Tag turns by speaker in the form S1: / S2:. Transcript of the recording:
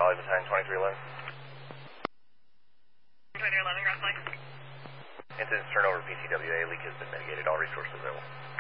S1: Valley Battalion 2311.
S2: 2311, Ground Flight.
S1: Incidents turnover PCWA. Leak has been mitigated. All resources available.